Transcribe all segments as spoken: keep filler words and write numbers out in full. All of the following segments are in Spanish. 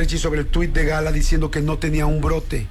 Richie, sobre el tuit de Gala diciendo que no tenía un brote?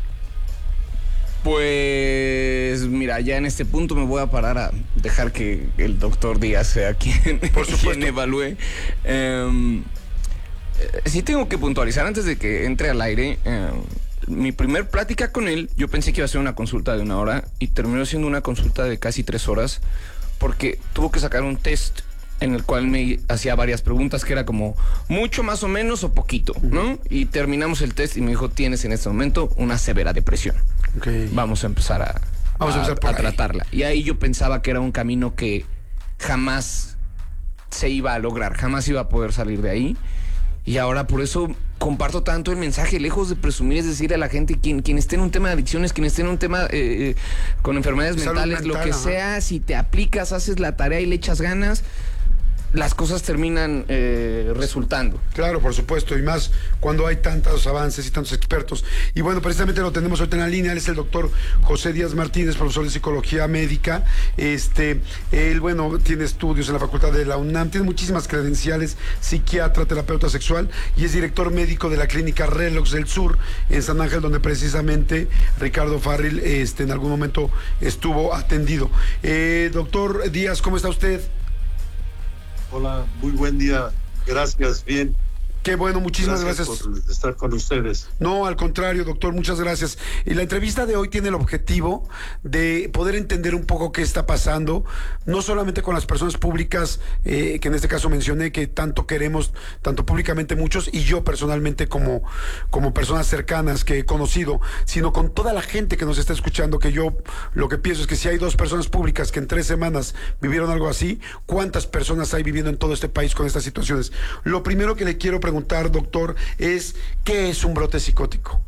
Pues mira, ya en este punto me voy a parar a dejar que el doctor Díaz sea quien, Por supuesto. quien evalúe. Um, sí tengo que puntualizar antes de que entre al aire. Um, mi primer plática con él, yo pensé que iba a ser una consulta de una hora y terminó siendo una consulta de casi tres horas porque tuvo que sacar un test en el cual me hacía varias preguntas que era como mucho, más o menos o poquito, ¿no? Y terminamos el test y me dijo, tienes en este momento una severa depresión. Okay. Vamos a empezar a, Vamos a, a, empezar a tratarla. Y ahí yo pensaba que era un camino que jamás se iba a lograr, jamás iba a poder salir de ahí. Y ahora por eso comparto tanto el mensaje, lejos de presumir, es decir, a la gente, quien, quien esté en un tema de adicciones, quien esté en un tema eh, con enfermedades mentales, mental, lo que ajá. sea, si te aplicas, haces la tarea y le echas ganas, las cosas terminan eh, resultando. Claro, por supuesto, y más cuando hay tantos avances y tantos expertos. Y bueno, precisamente lo tenemos ahorita en la línea. Él es el doctor José Díaz Martínez, profesor de psicología médica. Este, él, bueno, tiene estudios en la facultad de la UNAM, tiene muchísimas credenciales, psiquiatra, terapeuta sexual, y es director médico de la clínica Relox del Sur en San Ángel, donde precisamente Ricardo Farril este, en algún momento estuvo atendido. Eh, doctor Díaz, ¿cómo está usted? Hola, muy buen día. Gracias, bien. Qué bueno, muchísimas gracias, gracias por estar con ustedes. No, al contrario, doctor, muchas gracias. Y la entrevista de hoy tiene el objetivo de poder entender un poco qué está pasando, no solamente con las personas públicas, eh, que en este caso mencioné, que tanto queremos, tanto públicamente muchos, y yo personalmente como, como personas cercanas que he conocido, sino con toda la gente que nos está escuchando, que yo lo que pienso es que si hay dos personas públicas que en tres semanas vivieron algo así, ¿cuántas personas hay viviendo en todo este país con estas situaciones? Lo primero que le quiero preguntar preguntar, doctor, es ¿qué es un brote psicótico?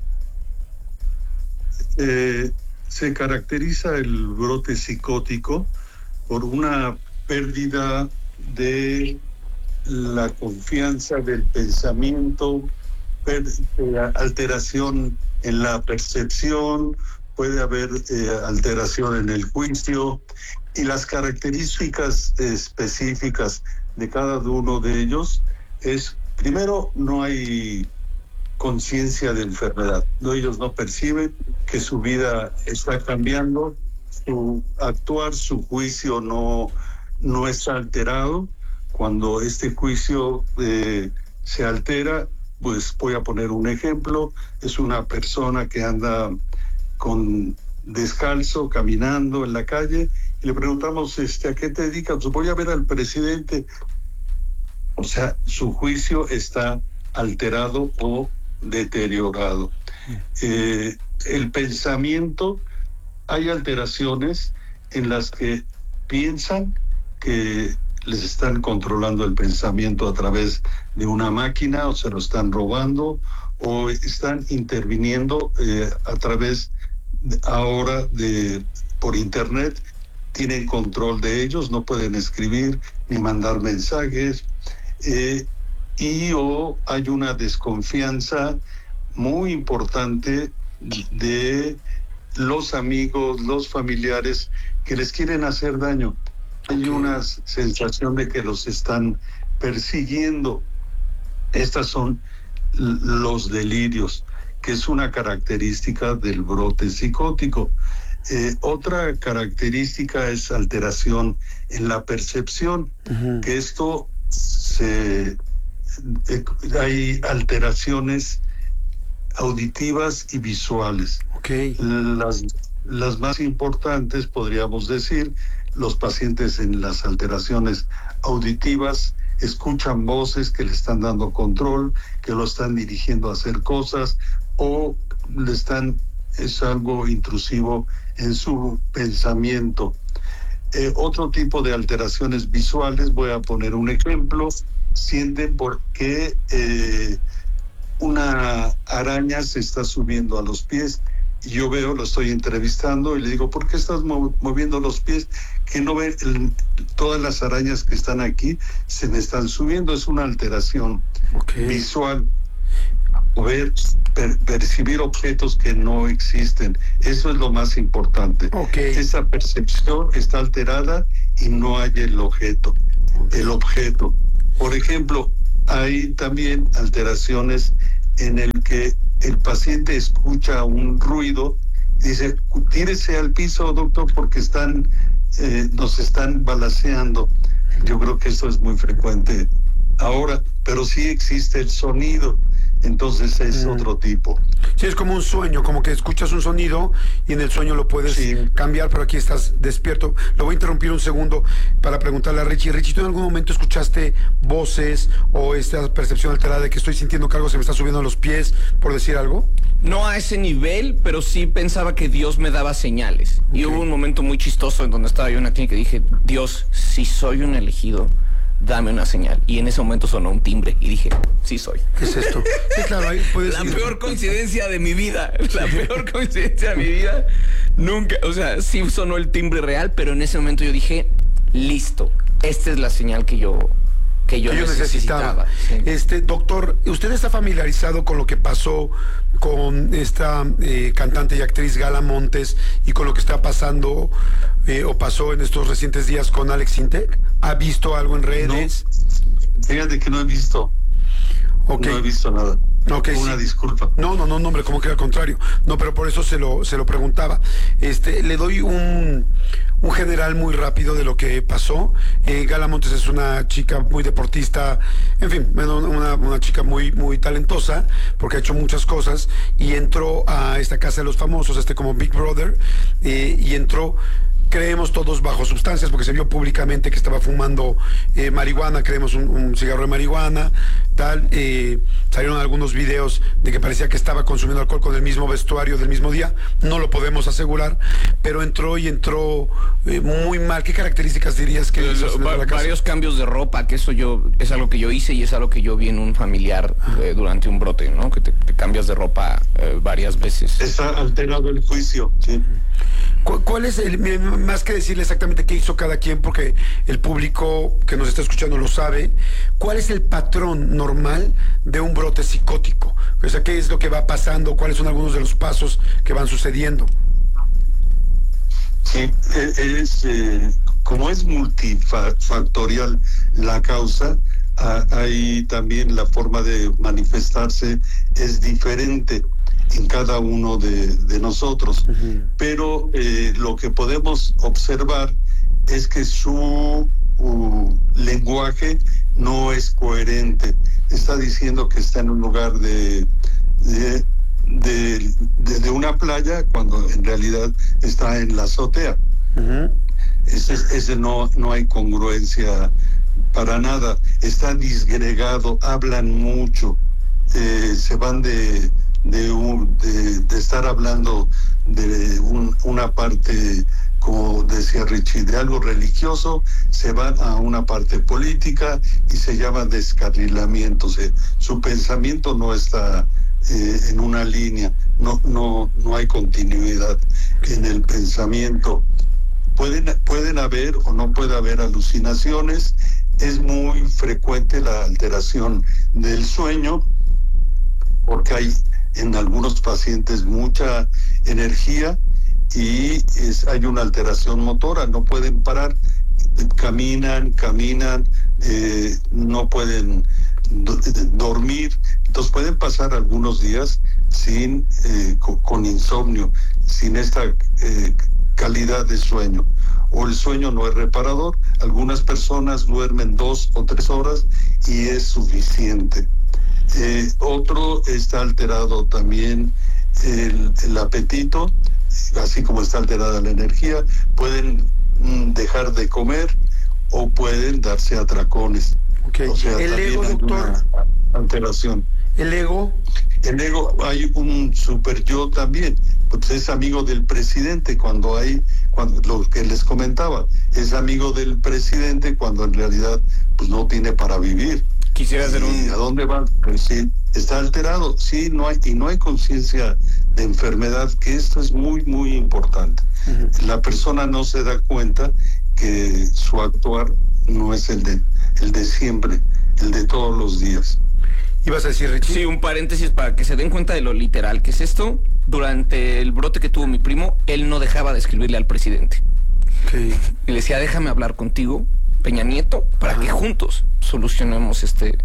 Eh, se caracteriza el brote psicótico por una pérdida de la confianza del pensamiento, per, eh, alteración en la percepción, puede haber eh, alteración en el juicio, y las características específicas de cada uno de ellos es: primero, no hay conciencia de enfermedad. No, ellos no perciben que su vida está cambiando, su actuar, su juicio no, no está alterado. Cuando este juicio eh, se altera, pues voy a poner un ejemplo, es una persona que anda con descalzo, caminando en la calle, y le preguntamos, este, ¿a qué te dedicas? Pues voy a ver al presidente. O sea, su juicio está alterado o deteriorado. Eh, el pensamiento, hay alteraciones en las que piensan que les están controlando el pensamiento a través de una máquina, o se lo están robando, o están interviniendo eh, a través de, ahora de por internet. Tienen control de ellos, no pueden escribir ni mandar mensajes. Eh, y o hay una desconfianza muy importante de los amigos, los familiares que les quieren hacer daño. Hay una sensación de que los están persiguiendo. Estas son los delirios, que es una característica del brote psicótico. Eh, otra característica es alteración en la percepción, uh-huh. que esto se, eh, hay alteraciones auditivas y visuales. Okay. Las, las más importantes, podríamos decir, los pacientes en las alteraciones auditivas escuchan voces que le están dando control, que lo están dirigiendo a hacer cosas, o le están, es algo intrusivo en su pensamiento. Eh, otro tipo de alteraciones visuales, voy a poner un ejemplo, sienten porque eh, una araña se está subiendo a los pies, y yo veo, lo estoy entrevistando y le digo, ¿por qué estás mov- moviendo los pies? Que no ven, el, todas las arañas que están aquí se me están subiendo. Es una alteración okay. visual. Ver, per, percibir objetos que no existen. Eso es lo más importante. Okay. Esa percepción está alterada y no hay el objeto. Okay. El objeto. Por ejemplo, hay también alteraciones en el que el paciente escucha un ruido y dice, tírese al piso, doctor, porque están, eh, nos están balaceando. Yo creo que esto es muy frecuente ahora, pero sí existe el sonido, entonces es mm. otro tipo. Sí, es como un sueño, como que escuchas un sonido y en el sueño lo puedes sí. cambiar, pero aquí estás despierto. Lo voy a interrumpir un segundo para preguntarle a Richie. Richie, ¿tú en algún momento escuchaste voces o esta percepción alterada de que estoy sintiendo que algo se me está subiendo a los pies, por decir algo? No a ese nivel, pero sí pensaba que Dios me daba señales. Okay. Y hubo un momento muy chistoso en donde estaba yo en una clínica y dije, Dios, si soy un elegido, dame una señal. Y en ese momento sonó un timbre y dije, sí soy. ¿Qué es esto? Sí, claro, ahí puedes La ir. peor coincidencia de mi vida. La peor coincidencia de mi vida. Nunca, o sea, sí sonó el timbre real, pero en ese momento yo dije, listo, esta es la señal que yo... que yo, que yo necesitaba. necesitaba. Sí. Este, doctor, ¿usted está familiarizado con lo que pasó con esta eh, cantante y actriz Gala Montes y con lo que está pasando eh, o pasó en estos recientes días con Alex Intec? ¿Ha visto algo en redes? No, fíjate que no he visto. Okay. No he visto nada. Okay, Una sí. disculpa. No, no, no, no, hombre, como que al contrario. No, pero por eso se lo, se lo preguntaba. Este, le doy un, un general muy rápido de lo que pasó. Eh, Gala Montes es una chica muy deportista, en fin, una, una chica muy, muy talentosa, porque ha hecho muchas cosas, y entró a esta casa de los famosos, este como Big Brother, eh, y entró... creemos todos bajo sustancias, porque se vio públicamente que estaba fumando eh, marihuana, creemos un, un cigarro de marihuana, tal, eh, salieron algunos videos de que parecía que estaba consumiendo alcohol con el mismo vestuario del mismo día, no lo podemos asegurar, pero entró y entró eh, muy mal. ¿Qué características dirías que hizo? Va, varios cambios de ropa, que eso yo, es algo que yo hice y es algo que yo vi en un familiar eh, durante un brote, ¿no? Que te, te cambias de ropa eh, varias veces. Está alterado el juicio, sí. ¿Cuál es el, más que decirle exactamente qué hizo cada quien, porque el público que nos está escuchando lo sabe, cuál es el patrón normal de un brote psicótico? O sea, ¿qué es lo que va pasando? ¿Cuáles son algunos de los pasos que van sucediendo? Sí, es, eh, como es multifactorial la causa, hay también la forma de manifestarse es diferente en cada uno de, de nosotros, uh-huh. pero eh, lo que podemos observar es que su uh, lenguaje no es coherente. Está diciendo que está en un lugar de, de, de, de, de una playa cuando en realidad está en la azotea. Uh-huh. Ese, ese no, no hay congruencia para nada. Está disgregado, hablan mucho, eh, se van de... De, un, de, de estar hablando de un, una parte, como decía Richie, de algo religioso, se van a una parte política y se llama descarrilamiento. O sea, su pensamiento no está eh, en una línea, no, no, no hay continuidad en el pensamiento. Pueden, pueden haber o no puede haber alucinaciones. Es muy frecuente la alteración del sueño, porque hay en algunos pacientes mucha energía y es, hay una alteración motora, no pueden parar, caminan, caminan, eh, no pueden do, dormir, entonces pueden pasar algunos días sin eh, con, con insomnio, sin esta eh, calidad de sueño, o el sueño no es reparador. Algunas personas duermen dos o tres horas y es suficiente. Eh, otro, está alterado también el, el apetito, así como está alterada la energía. Pueden mm, dejar de comer o pueden darse atracones. Okay. O sea, el ego, doctor. Alteración. El ego. El ego, hay un super yo también, pues es amigo del presidente cuando hay, cuando lo que les comentaba, es amigo del presidente cuando en realidad pues no tiene para vivir. Quisiera hacer un... ¿A dónde va? Pues sí, está alterado, sí, no hay, y no hay conciencia de enfermedad, que esto es muy, muy importante. Uh-huh. La persona no se da cuenta que su actuar no es el de, el de siempre, el de todos los días. ¿Ibas a decir, Richie? Sí, un paréntesis para que se den cuenta de lo literal que es esto. Durante el brote que tuvo mi primo, él no dejaba de escribirle al presidente. Okay. Y le decía, déjame hablar contigo, Peña Nieto, para ah. que juntos solucionemos este,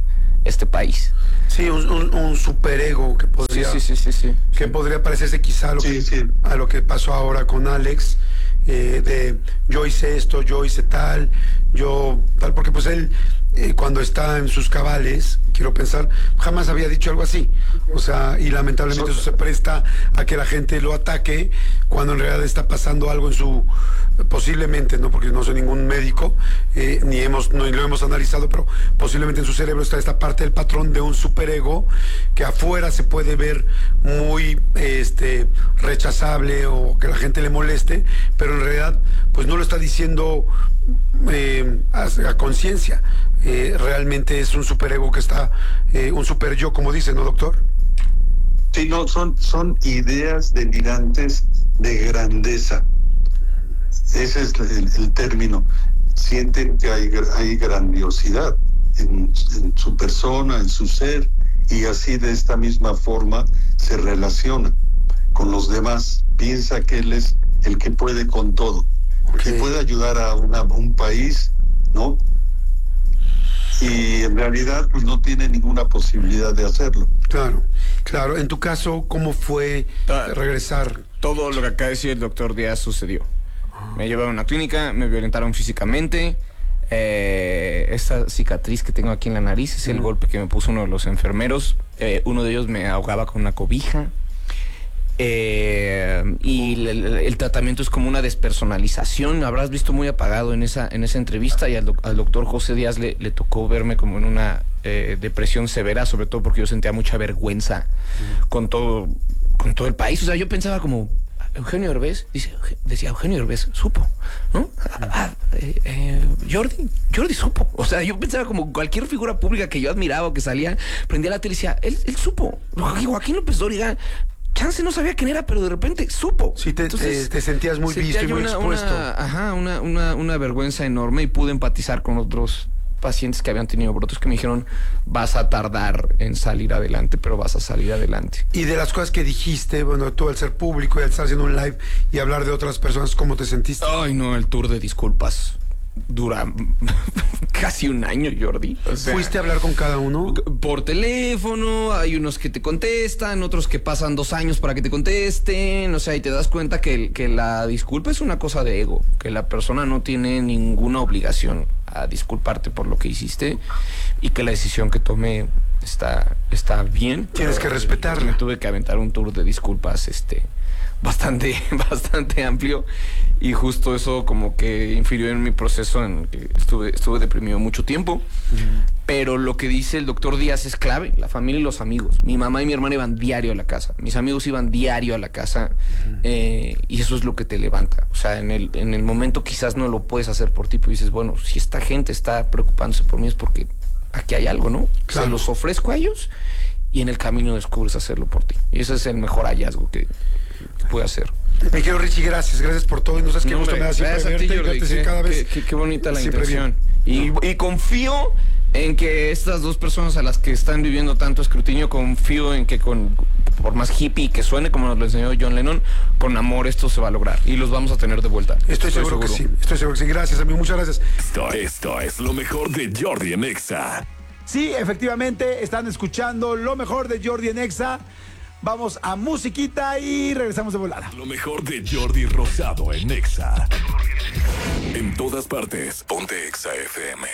este país. Sí, un, un, un superego que podría, sí, sí, sí, sí, sí. que sí. podría parecerse quizá a lo, Sí, que, sí. a lo que pasó ahora con Alex, eh, de yo hice esto, yo hice tal, yo tal, porque pues él eh, cuando está en sus cabales, quiero pensar, jamás había dicho algo así. O sea, y lamentablemente eso se presta a que la gente lo ataque cuando en realidad está pasando algo en su, posiblemente, no porque no soy ningún médico, eh, ni hemos, no lo hemos analizado, pero posiblemente en su cerebro está esta parte del patrón de un superego que afuera se puede ver muy este rechazable o que la gente le moleste, pero en realidad pues no lo está diciendo eh, a, a conciencia. Eh, realmente es un superego que está, eh, un super yo, como dice, ¿no, doctor? Sí, no, son, son ideas delirantes de grandeza. Ese es el, el término. Sienten que hay, hay grandiosidad en, en su persona, en su ser, y así de esta misma forma se relaciona con los demás. Piensa que él es el que puede con todo, okay. que puede ayudar a, una, a un país, ¿no? Y en realidad pues no tiene ninguna posibilidad de hacerlo. Claro, claro. En tu caso, ¿cómo fue regresar? Todo lo que acaba de decir el doctor Díaz sucedió. Me llevaron a una clínica, me violentaron físicamente. Eh, esta cicatriz que tengo aquí en la nariz es el mm. golpe que me puso uno de los enfermeros. Eh, uno de ellos me ahogaba con una cobija. Eh, y el, el tratamiento es como una despersonalización. Me habrás visto muy apagado en esa, en esa entrevista, y al, al doctor José Díaz le, le tocó verme como en una eh, depresión severa, sobre todo porque yo sentía mucha vergüenza mm. con todo, con todo el país. O sea, yo pensaba como Eugenio Derbez, dice, decía Eugenio Derbez, supo, ¿no? Ah, eh, eh, Jordi, Jordi supo. O sea, yo pensaba como cualquier figura pública que yo admiraba o que salía, prendía la tele y decía, él, él supo. Joaquín López Dóriga, chance no sabía quién era, pero de repente supo. Sí, te, Entonces, te, te sentías muy visto y muy una, expuesto. Una, ajá, una, una, una vergüenza enorme, y pude empatizar con otros pacientes que habían tenido brotes que me dijeron, vas a tardar en salir adelante, pero vas a salir adelante. Y de las cosas que dijiste, bueno, tú al ser público y al estar haciendo un live y hablar de otras personas, ¿cómo te sentiste? Ay, no, el tour de disculpas dura casi un año, Jordi. O sea, ¿fuiste a hablar con cada uno? Por teléfono, hay unos que te contestan, otros que pasan dos años para que te contesten, o sea, y te das cuenta que, que la disculpa es una cosa de ego, que la persona no tiene ninguna obligación a disculparte por lo que hiciste, y que la decisión que tomé está, está bien. Tienes que respetarla. Me tuve que aventar un tour de disculpas, este... bastante, bastante amplio, y justo eso como que infirió en mi proceso, en que estuve, estuve deprimido mucho tiempo. Uh-huh. Pero lo que dice el doctor Díaz es clave, la familia y los amigos. Mi mamá y mi hermana iban diario a la casa, mis amigos iban diario a la casa, uh-huh. eh, y eso es lo que te levanta. O sea, en el, en el momento quizás no lo puedes hacer por ti, pero dices, bueno, si esta gente está preocupándose por mí es porque aquí hay algo, ¿no? Claro. Se los ofrezco a ellos, y en el camino descubres hacerlo por ti. Y ese es el mejor hallazgo que puede hacer. Mi querido Richie, gracias, gracias por todo, y no sabes qué no, gusto me da siempre verte, ti, Jordi, qué, cada vez. Qué, qué bonita la intención. Y, y confío en que estas dos personas a las que están viviendo tanto escrutinio, confío en que con, por más hippie que suene, como nos lo enseñó John Lennon, con amor esto se va a lograr y los vamos a tener de vuelta. Estoy, estoy seguro, seguro que sí, estoy seguro que sí. Gracias, amigo, muchas gracias. Esto, esto es lo mejor de Jordi en Exa. Sí, efectivamente, están escuchando lo mejor de Jordi en Exa. Vamos a musiquita y regresamos de volada. Lo mejor de Jordi Rosado en Exa. En todas partes, ponte Exa F M.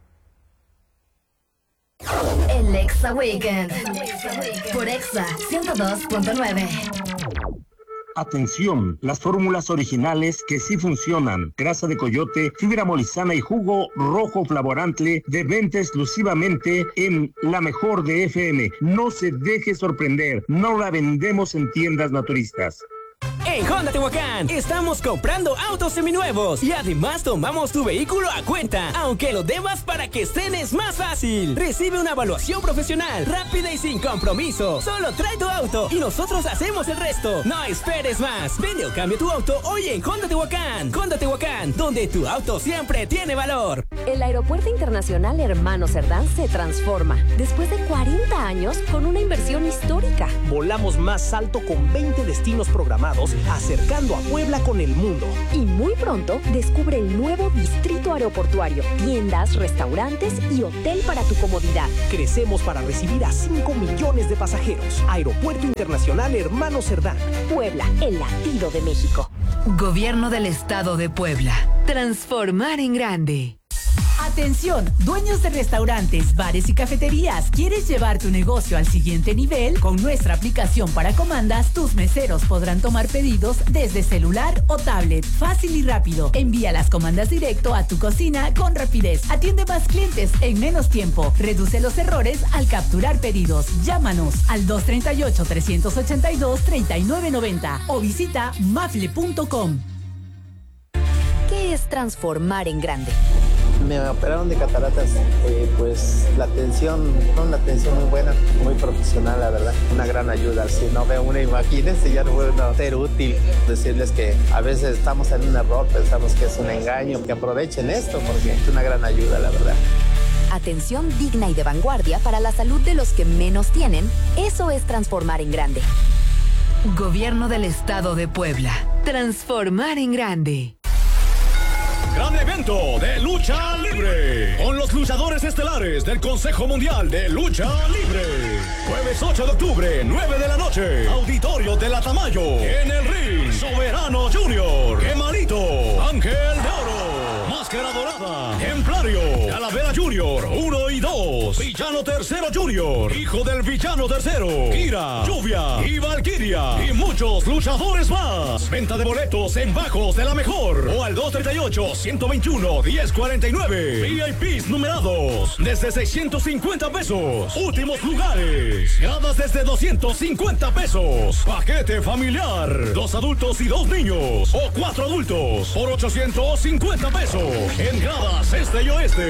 El Exa Weekend. Por Exa ciento dos punto nueve. Atención, las fórmulas originales que sí funcionan. Grasa de coyote, fibra molizana y jugo rojo flavorante de venta exclusivamente en La Mejor de F M. No se deje sorprender, no la vendemos en tiendas naturistas. En Honda Tehuacán estamos comprando autos seminuevos y además tomamos tu vehículo a cuenta, aunque lo debas para que estrenes más fácil. Recibe una evaluación profesional, rápida y sin compromiso. Solo trae tu auto y nosotros hacemos el resto. No esperes más. Vende o cambia tu auto hoy en Honda Tehuacán. Honda Tehuacán, donde tu auto siempre tiene valor. El Aeropuerto Internacional Hermano Cerdán se transforma después de cuarenta años con una inversión histórica. Volamos más alto con veinte destinos programados once, acercando a Puebla con el mundo. Y muy pronto descubre el nuevo Distrito Aeroportuario, tiendas, restaurantes y hotel para tu comodidad. Crecemos para recibir a cinco millones de pasajeros. Aeropuerto Internacional Hermano Cerdán. Puebla, el latido de México. Gobierno del Estado de Puebla. Transformar en grande. Atención, dueños de restaurantes, bares y cafeterías. ¿Quieres llevar tu negocio al siguiente nivel? Con nuestra aplicación para comandas, tus meseros podrán tomar pedidos desde celular o tablet. Fácil y rápido. Envía las comandas directo a tu cocina con rapidez. Atiende más clientes en menos tiempo. Reduce los errores al capturar pedidos. Llámanos al dos tres ocho, tres ocho dos, tres nueve nueve cero o visita mafle punto com. ¿Qué es transformar en grande? Me operaron de cataratas, eh, pues la atención, una atención muy buena, muy profesional, la verdad, una gran ayuda. Si no veo una, imagínense, ya no puedo ser útil. Decirles que a veces estamos en un error, pensamos que es un engaño, que aprovechen esto porque es una gran ayuda, la verdad. Atención digna y de vanguardia para la salud de los que menos tienen, eso es transformar en grande. Gobierno del Estado de Puebla. Transformar en grande. Gran evento de lucha libre con los luchadores estelares del Consejo Mundial de Lucha Libre. Jueves ocho de octubre, nueve de la noche, Auditorio de la Tamayo. En el ring, Soberano Junior, Quemalito, Ángel de Oro, Máscara Dorada, Templario, Calavera Junior, uno y dos, Villano Tercero Junior, Hijo del Villano Tercero, Kira, Lluvia y Valkyria y muchos luchadores más. Venta de boletos en Bajos de la Mejor o al dos tres ocho, uno dos uno, diez cuarenta y nueve. V I Ps numerados desde seiscientos cincuenta pesos. Últimos lugares. Gradas desde doscientos cincuenta pesos. Paquete familiar. Dos adultos y dos niños. O cuatro adultos por ochocientos cincuenta pesos. En gradas este y oeste.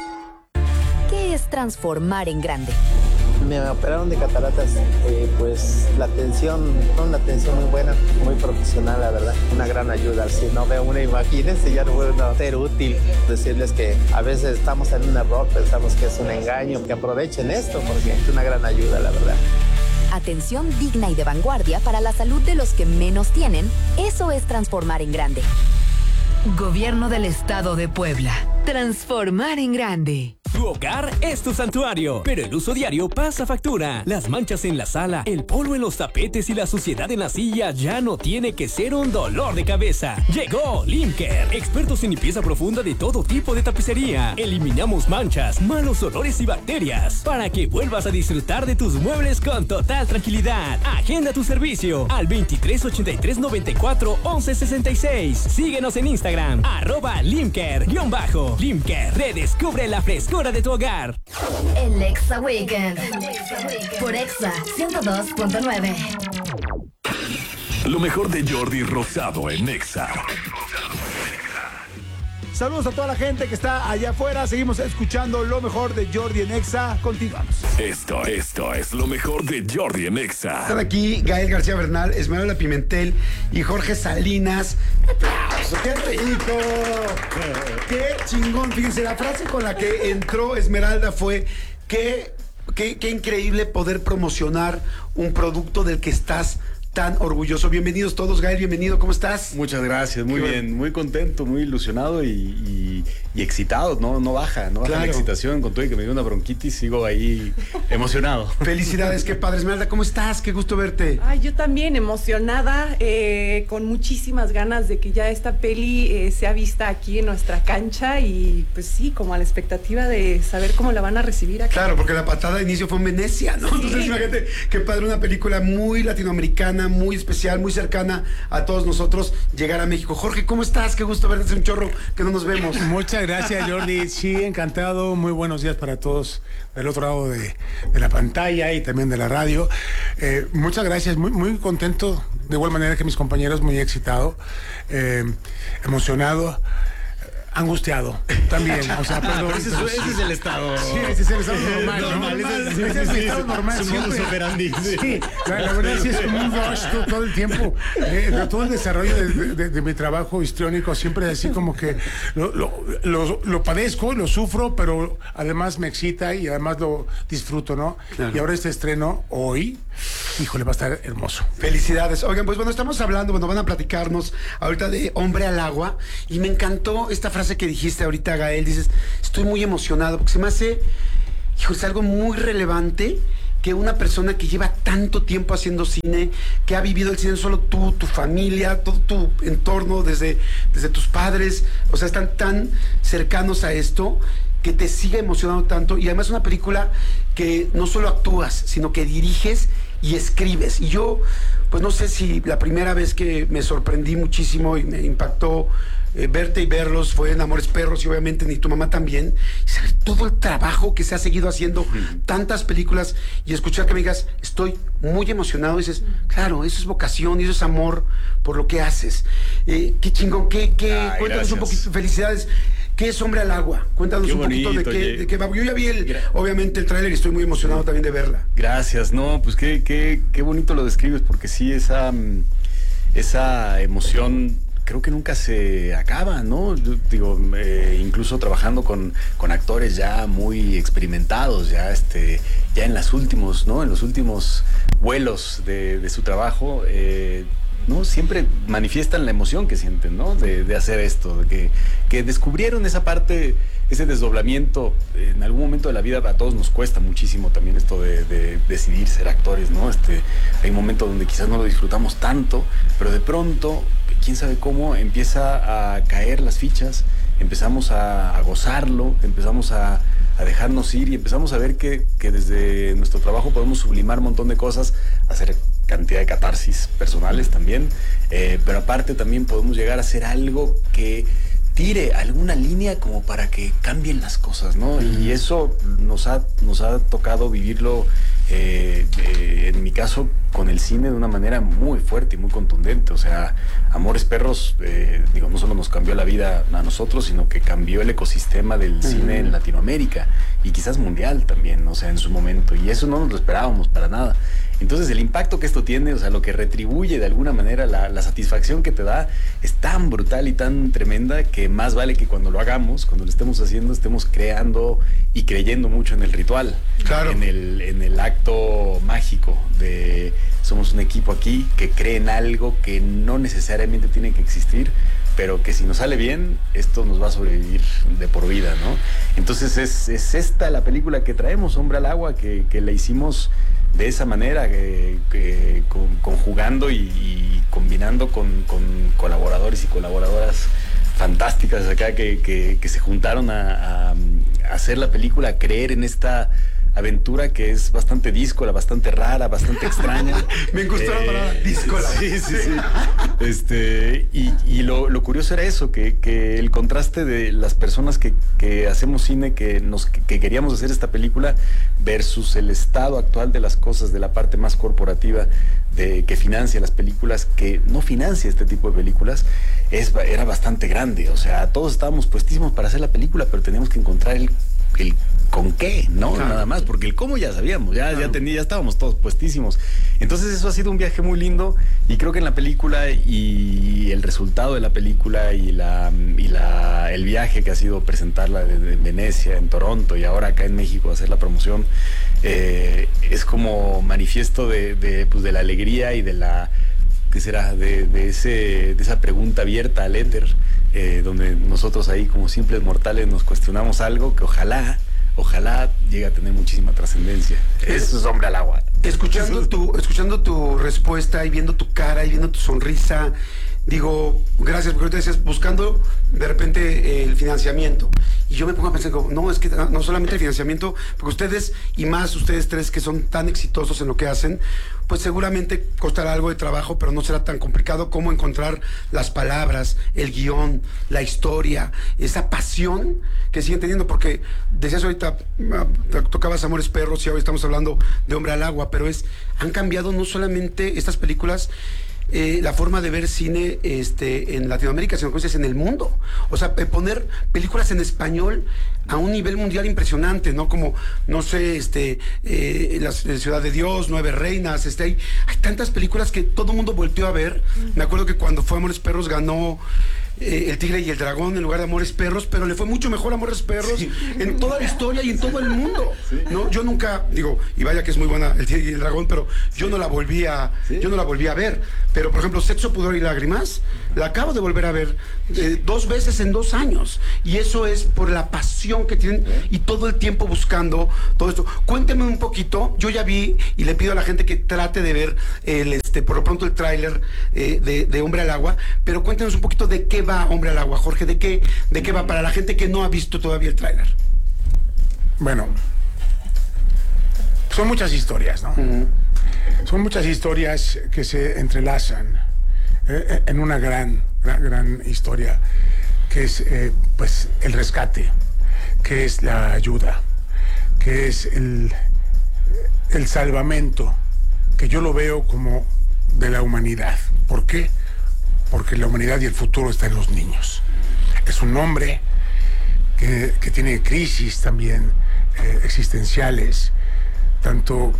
¿Qué es transformar en grande? Me operaron de cataratas, eh, pues la atención, una atención muy buena, muy profesional, la verdad, una gran ayuda. Si no veo una, imagínense, ya no puedo ser útil. Decirles que a veces estamos en un error, pensamos que es un engaño, que aprovechen esto porque es una gran ayuda, la verdad. Atención digna y de vanguardia para la salud de los que menos tienen, eso es transformar en grande. Gobierno del Estado de Puebla. Transformar en grande. Tu hogar es tu santuario, pero el uso diario pasa factura. Las manchas en la sala, el polvo en los tapetes y la suciedad en la silla ya no tiene que ser un dolor de cabeza. Llegó Limcare, expertos en limpieza profunda de todo tipo de tapicería. Eliminamos manchas, malos olores y bacterias para que vuelvas a disfrutar de tus muebles con total tranquilidad. Agenda tu servicio al veintitrés ochenta y tres noventa y cuatro once sesenta y seis. Síguenos en Instagram, arroba Limcare, guión bajo. Limcare, redescubre la frescura de tu hogar. El Exa Weekend. Por Exa ciento dos punto nueve. Lo mejor de Jordi Rosado en Exa. Saludos a toda la gente que está allá afuera. Seguimos escuchando lo mejor de Jordi en Exa. Continuamos. Esto, esto es lo mejor de Jordi en Exa. Están aquí Gael García Bernal, Esmeralda Pimentel y Jorge Salinas. ¡Aplausos! ¡Qué rico! ¡Qué chingón! Fíjense, la frase con la que entró Esmeralda fue que qué, qué increíble poder promocionar un producto del que estás tan orgulloso. Bienvenidos todos, Gael, bienvenido, ¿cómo estás? Muchas gracias, muy Qué bien, bueno. muy contento, muy ilusionado y, y, y excitado, no, no baja, no baja Claro. la excitación, con todo y que me dio una bronquitis, sigo ahí emocionado. Felicidades, qué padre. Esmeralda, ¿cómo estás? Qué gusto verte. Ay, yo también emocionada, eh, con muchísimas ganas de que ya esta peli eh, sea vista aquí en nuestra cancha y pues sí, como a la expectativa de saber cómo la van a recibir acá. Claro, porque la patada de inicio fue en Venecia, ¿no? Sí. Entonces, imagínate, qué padre, una película muy latinoamericana, muy especial, muy cercana a todos nosotros, llegar a México. Jorge, ¿cómo estás? Qué gusto verte, es un chorro que no nos vemos. Muchas gracias, Jordi. Sí, encantado. Muy buenos días para todos del otro lado de, de la pantalla y también de la radio. Eh, muchas gracias, muy, muy contento, de igual manera que mis compañeros, muy excitado, eh, emocionado. Angustiado, también, o sea, pero ese, es, ese es el estado. Sí, ese es el estado normal. normal, ¿no? Ese es, ese es sí, mi sí, estado sí, normal. su Siempre. modus operandi. Sí, sí la, la verdad sí es como un rush todo, todo el tiempo. Eh, todo el desarrollo de, de, de mi trabajo histriónico siempre así como que lo, lo, lo, lo padezco, lo sufro, pero además me excita y además lo disfruto, ¿no? Claro. Y ahora este estreno, hoy, híjole, va a estar hermoso. Felicidades. Oigan, pues bueno, estamos hablando, bueno, van a platicarnos ahorita de Hombre al Agua y me encantó esta frase que dijiste ahorita, Gael. Dices, estoy muy emocionado porque se me hace, hijo, es algo muy relevante que una persona que lleva tanto tiempo haciendo cine, que ha vivido el cine, solo tú, tu familia, todo tu entorno, desde, desde tus padres, o sea, están tan cercanos a esto, que te siga emocionando tanto. Y además es una película que no solo actúas, sino que diriges y escribes. Y yo, pues no sé si la primera vez que me sorprendí muchísimo y me impactó eh, verte y verlos fue en Amores Perros, y obviamente ni tu mamá también, y saber todo el trabajo que se ha seguido haciendo, tantas películas, y escuchar que me digas, estoy muy emocionado, y dices, claro, eso es vocación y eso es amor por lo que haces. Eh, qué chingón, qué, qué, Ay, cuéntanos gracias. un poquito, felicidades. ¿Qué es Hombre al Agua? Cuéntanos Qué un bonito, poquito de qué, oye. de qué va. Yo ya vi, el, obviamente, el tráiler y estoy muy emocionado también de verla. Gracias, no, pues qué, qué, qué bonito lo describes, porque sí, esa, esa emoción creo que nunca se acaba, ¿no? Yo digo, eh, incluso trabajando con, con actores ya muy experimentados, ya este, ya en las últimos, ¿no? En los últimos vuelos de, de su trabajo, eh, ¿no? Siempre manifiestan la emoción que sienten, ¿no? De, de hacer esto, de que, que descubrieron esa parte, ese desdoblamiento. En algún momento de la vida a todos nos cuesta muchísimo también esto de, de decidir ser actores, ¿no? Este, hay un momento donde quizás no lo disfrutamos tanto, pero de pronto, quién sabe cómo, empieza a caer las fichas, empezamos a, a gozarlo, empezamos a, a dejarnos ir y empezamos a ver que, que desde nuestro trabajo podemos sublimar un montón de cosas, hacer cantidad de catarsis personales también, eh, pero aparte también podemos llegar a hacer algo que tire alguna línea como para que cambien las cosas, ¿no? Y eso nos ha, nos ha tocado vivirlo, eh, eh, en mi caso, con el cine de una manera muy fuerte y muy contundente. O sea, Amores Perros, eh, digo, no solo nos cambió la vida a nosotros, sino que cambió el ecosistema del uh-huh. cine en Latinoamérica y quizás mundial también, o sea, en su momento. Y eso no nos lo esperábamos para nada. Entonces el impacto que esto tiene, o sea, lo que retribuye de alguna manera la, la satisfacción que te da, es tan brutal y tan tremenda que más vale que cuando lo hagamos, cuando lo estemos haciendo, estemos creando y creyendo mucho en el ritual. Claro. En el, en el acto mágico de somos un equipo aquí que cree en algo que no necesariamente tiene que existir, pero que si nos sale bien, esto nos va a sobrevivir de por vida, ¿no? Entonces es, es esta la película que traemos, Hombre al Agua, que, que la hicimos de esa manera, que, que con, conjugando y, y combinando con, con colaboradores y colaboradoras fantásticas acá que, que, que se juntaron a, a, a hacer la película, a creer en esta aventura que es bastante díscola, bastante rara, bastante extraña. Me gustó eh, la palabra díscola. Sí, sí, sí. Este, y y lo, lo curioso era eso, que, que el contraste de las personas que, que hacemos cine, que, nos, que, que queríamos hacer esta película, versus el estado actual de las cosas, de la parte más corporativa, de que financia las películas, que no financia este tipo de películas, es, era bastante grande. O sea, todos estábamos puestísimos para hacer la película, pero teníamos que encontrar el, el con qué, ¿no? Claro. Nada más, porque el cómo ya sabíamos, ya, claro. ya, tenía, ya estábamos todos puestísimos. Entonces eso ha sido un viaje muy lindo, y creo que en la película y el resultado de la película y, la, y la, el viaje que ha sido presentarla en Venecia, en Toronto y ahora acá en México hacer la promoción, eh, es como manifiesto de, de, pues de la alegría y de la, ¿qué será? De, de, ese, de esa pregunta abierta al éter, eh, donde nosotros ahí como simples mortales nos cuestionamos algo que ojalá Ojalá llegue a tener muchísima trascendencia. Eso es Hombre al Agua. Escuchando tu, escuchando tu respuesta y viendo tu cara y viendo tu sonrisa, digo, gracias, porque ahorita decías, buscando de repente eh, el financiamiento. Y yo me pongo a pensar, como, no, es que no solamente el financiamiento, porque ustedes, y más ustedes tres que son tan exitosos en lo que hacen, pues seguramente costará algo de trabajo, pero no será tan complicado como encontrar las palabras, el guión, la historia, esa pasión que siguen teniendo, porque decías ahorita, tocabas Amores Perros y ahora estamos hablando de Hombre al Agua, pero es, han cambiado no solamente estas películas eh, la forma de ver cine este, en Latinoamérica, sino que es en el mundo. O sea, eh, poner películas en español a un nivel mundial impresionante, ¿no? Como, no sé, este, eh, la Ciudad de Dios, Nueve Reinas, este, hay, hay tantas películas que todo el mundo volteó a ver. Me acuerdo que cuando fue Amores Perros ganó eh, El Tigre y el Dragón en lugar de Amores Perros, pero le fue mucho mejor Amores Perros sí. en toda la historia y en todo el mundo, sí. ¿no? Yo nunca, digo, y vaya que es muy buena El Tigre y el Dragón, pero yo no la volví a, ¿sí? yo no la volví a ver. Pero, por ejemplo, Sexo, Pudor y Lágrimas, la acabo de volver a ver eh, dos veces en dos años. Y eso es por la pasión que tienen y todo el tiempo buscando todo esto. Cuénteme un poquito, yo ya vi y le pido a la gente que trate de ver el, este, por lo pronto el tráiler eh, de, de Hombre al Agua, pero cuéntenos un poquito de qué va Hombre al Agua, Jorge, de qué, de qué va para la gente que no ha visto todavía el tráiler. Bueno, son muchas historias, ¿no? Uh-huh. Son muchas historias que se entrelazan eh, en una gran, gran, gran historia, que es eh, pues el rescate, que es la ayuda, que es el, el salvamento, que yo lo veo como de la humanidad. ¿Por qué? Porque la humanidad y el futuro está en los niños. Es un hombre que, que tiene crisis también eh, existenciales, tanto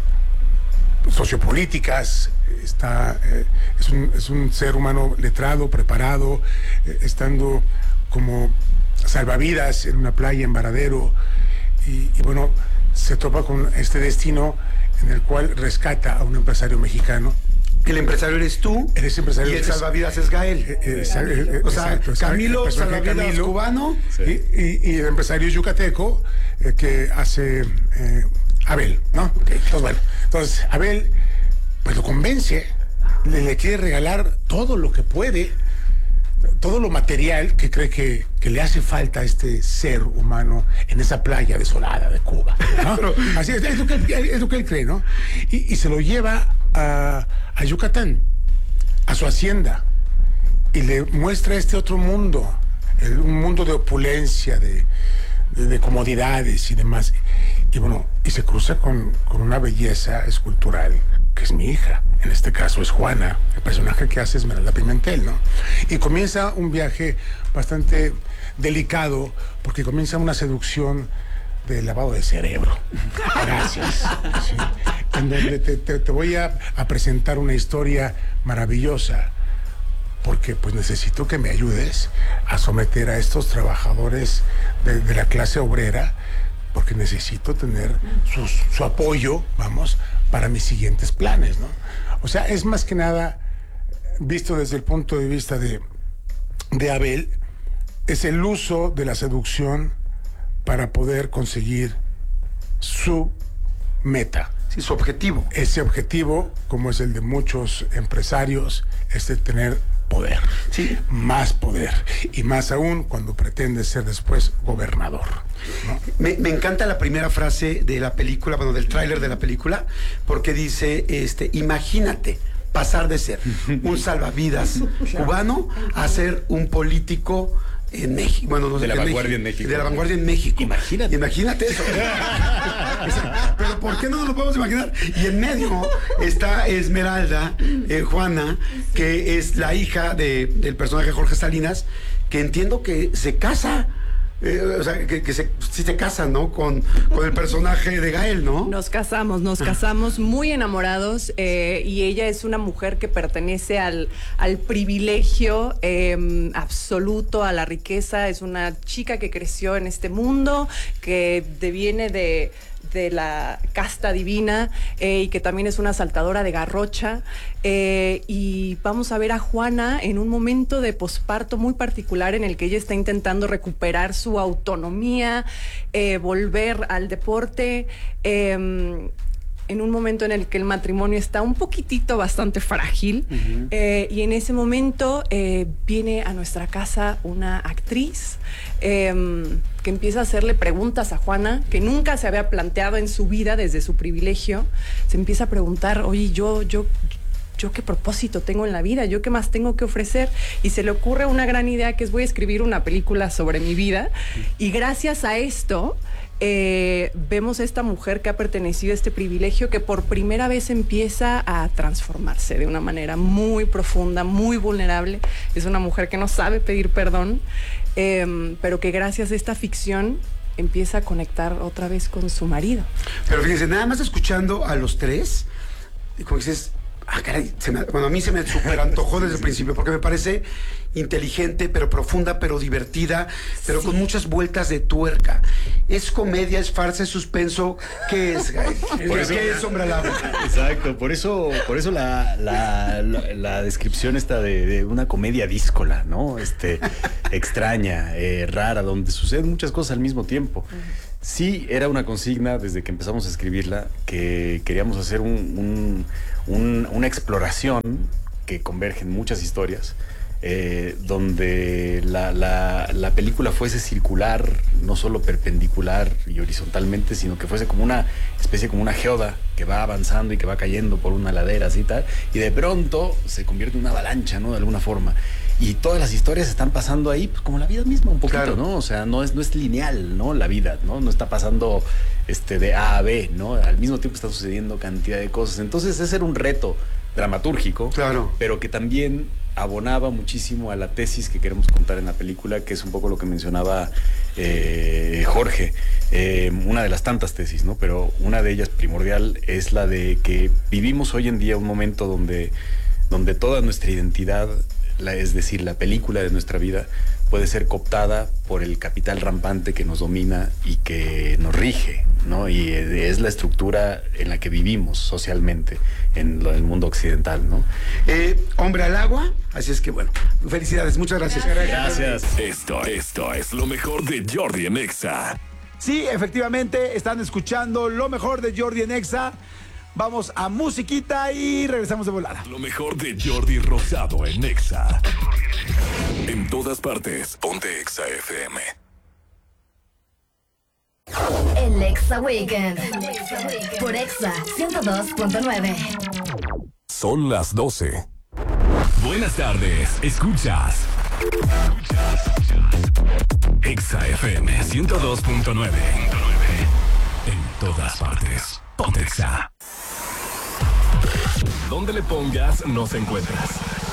sociopolíticas, está, eh, es, un, es un ser humano letrado, preparado, eh, estando como salvavidas en una playa en Varadero, y, y bueno, se topa con este destino en el cual rescata a un empresario mexicano. El empresario eres tú, eres empresario, y el salvavidas es Gael. Eh, eh, eh, o sea, exacto, Camilo, el salvavidas Camilo, cubano. Sí. Y, y, y el empresario yucateco eh, que hace eh, Abel, ¿no? Okay. Entonces, bueno, entonces Abel pues lo convence, le, le quiere regalar todo lo que puede, todo lo material que cree que, que le hace falta a este ser humano en esa playa desolada de Cuba, ¿no? Pero, así es, es, lo que, es lo que él cree, ¿no? Y, y se lo lleva a, a Yucatán, a su hacienda, y le muestra este otro mundo, el, un mundo de opulencia, de, de, de comodidades y demás. Y bueno, y se cruza con, con una belleza escultural, que es mi hija. En este caso es Juana, el personaje que hace Esmeralda Pimentel, ¿no? Y comienza un viaje bastante delicado, porque comienza una seducción de lavado de cerebro. Gracias. Sí. En donde te, te, te voy a, a presentar una historia maravillosa, porque pues necesito que me ayudes a someter a estos trabajadores de, de la clase obrera, porque necesito tener su, su apoyo, vamos, para mis siguientes planes, ¿no? O sea, es más que nada, visto desde el punto de vista de, de Abel, es el uso de la seducción para poder conseguir su meta. Sí, su objetivo. Ese objetivo, como es el de muchos empresarios, es de tener poder, sí. Más poder, y más aún cuando pretende ser después gobernador, ¿no? Me, me encanta la primera frase de la película, bueno, del tráiler de la película, porque dice, este, imagínate pasar de ser un salvavidas cubano a ser un político en México, bueno, no sé, de la vanguardia en México. De la vanguardia en México. Imagínate. Imagínate eso. Pero ¿por qué no nos lo podemos imaginar? Y en medio está Esmeralda, eh, Juana, que es la hija de, del personaje Jorge Salinas, que entiendo que se casa. Eh, o sea, que, que se, sí se casan, ¿no? Con, con el personaje de Gael, ¿no? Nos casamos, nos casamos muy enamorados, eh, y ella es una mujer que pertenece al, al privilegio eh, absoluto, a la riqueza. Es una chica que creció en este mundo, que deviene de... de la casta divina, eh, y que también es una saltadora de garrocha, eh, y vamos a ver a Juana en un momento de posparto muy particular en el que ella está intentando recuperar su autonomía, eh, volver al deporte, eh, en un momento en el que el matrimonio está un poquitito bastante frágil, uh-huh. eh, y en ese momento eh, viene a nuestra casa una actriz eh, que empieza a hacerle preguntas a Juana que nunca se había planteado en su vida desde su privilegio. Se empieza a preguntar, oye, yo, yo, yo qué propósito tengo en la vida, yo qué más tengo que ofrecer, y se le ocurre una gran idea que es voy a escribir una película sobre mi vida, y gracias a esto eh, vemos a esta mujer que ha pertenecido a este privilegio que por primera vez empieza a transformarse de una manera muy profunda, muy vulnerable. Es una mujer que no sabe pedir perdón, eh, pero que gracias a esta ficción empieza a conectar otra vez con su marido. Pero fíjense, nada más escuchando a los tres, y como dices, ah, caray, se me, bueno, a mí se me super antojó desde el principio, porque me parece inteligente, pero profunda, pero divertida, pero sí, con muchas vueltas de tuerca. Es comedia, es farsa, es suspenso. ¿Qué es, por eso, ¿Qué es Hombre al Agua? Exacto, por eso, por eso la, la, la, la descripción está de, de una comedia díscola, ¿no? Este, extraña, eh, rara, donde suceden muchas cosas al mismo tiempo. Sí, era una consigna desde que empezamos a escribirla, que queríamos hacer un, un, un, una exploración que convergen muchas historias, eh, donde la, la, la película fuese circular, no solo perpendicular y horizontalmente, sino que fuese como una especie, como una geoda que va avanzando y que va cayendo por una ladera así tal, y de pronto se convierte en una avalancha, ¿no? De alguna forma. Y todas las historias están pasando ahí, pues como la vida misma, un poquito, claro, ¿no? O sea, no es, no es lineal, ¿no? La vida, ¿no? No está pasando este, de A a B, ¿no? Al mismo tiempo están sucediendo cantidad de cosas. Entonces, ese era un reto dramatúrgico, claro, pero que también abonaba muchísimo a la tesis que queremos contar en la película, que es un poco lo que mencionaba eh, Jorge, eh, una de las tantas tesis, ¿no? Pero una de ellas primordial es la de que vivimos hoy en día un momento donde, donde toda nuestra identidad, la, es decir, la película de nuestra vida, puede ser cooptada por el capital rampante que nos domina y que nos rige, ¿no? Y es la estructura en la que vivimos socialmente en el mundo occidental, ¿no? Eh, Hombre al Agua, así es que bueno, felicidades, muchas gracias. Gracias. Esto, esto es lo mejor de Jordi en Exa. Sí, efectivamente, están escuchando lo mejor de Jordi en Exa. Vamos a musiquita y regresamos de volada. Lo mejor de Jordi Rosado en Exa. En todas partes, ponte Exa F M. El Exa Weekend. Por Exa ciento dos punto nueve. Son las doce. Buenas tardes, escuchas. Exa F M ciento dos punto nueve. En todas partes, ponte Exa. Donde le pongas, nos encuentras.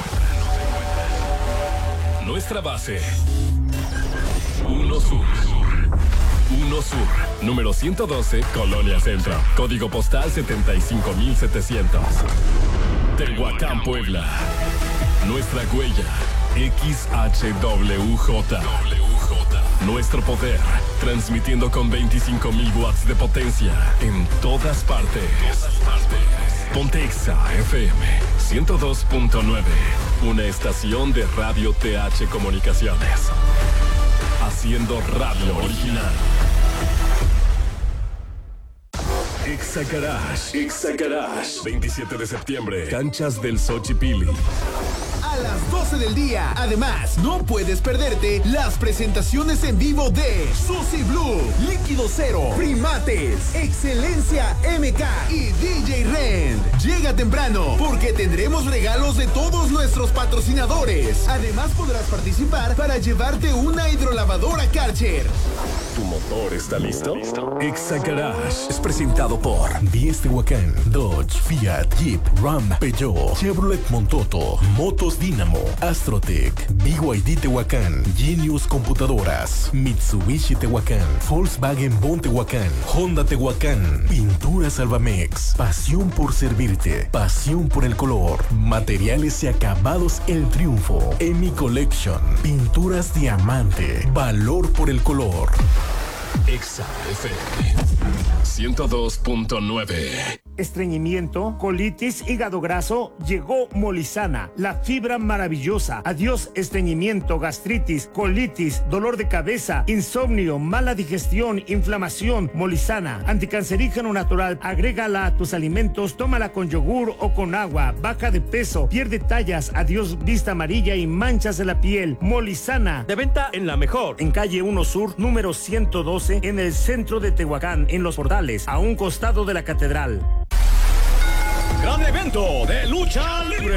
Nuestra base. Uno Sur. Uno Sur. Número ciento doce, Colonia Centro. Código postal setenta y cinco mil setecientos. Tehuacán, Puebla. Nuestra huella. X H W J. Nuestro poder. Transmitiendo con veinticinco mil watts de potencia. En todas partes. Ponte Exa F M ciento dos punto nueve, una estación de Radio T H Comunicaciones, haciendo radio original. Exa Garage, Exa Garage, veintisiete de septiembre, canchas del Xochipilli. A las doce del día. Además, no puedes perderte las presentaciones en vivo de Susi Blue, Líquido Cero, Primates, Excelencia M K y D J Rend. Llega temprano porque tendremos regalos de todos nuestros patrocinadores. Además, podrás participar para llevarte una hidrolavadora Karcher. ¿Tu motor está listo? Exa Garage es presentado por Diez Tehuacán, Dodge, Fiat, Jeep, Ram, Peugeot, Chevrolet Montoto, Motos Dynamo, Astrotech, B Y D Tehuacán, Genius Computadoras, Mitsubishi Tehuacán, Volkswagen Bon Tehuacán, Honda Tehuacán, Pintura Salvamex, pasión por servirte, pasión por el color, materiales y acabados El Triunfo, Emi Collection, pinturas diamante, valor por el color. Exa F M ciento dos punto nueve. Estreñimiento, colitis, hígado graso, llegó Molizana, la fibra maravillosa. Adiós estreñimiento, gastritis, colitis, dolor de cabeza, insomnio, mala digestión, inflamación. Molizana, anticancerígeno natural. Agrégala a tus alimentos, tómala con yogur o con agua. Baja de peso, pierde tallas, adiós vista amarilla y manchas de la piel. Molizana. De venta en La Mejor, En calle uno Sur, número ciento doce, en el centro de Tehuacán, en Los Portales, a un costado de la catedral. Gran evento de lucha libre.